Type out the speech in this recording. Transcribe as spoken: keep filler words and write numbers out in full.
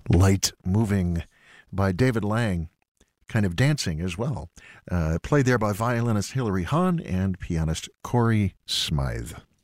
Light Moving by David Lang, kind of dancing as well. Uh, played there by violinist Hilary Hahn and pianist Corey Smythe.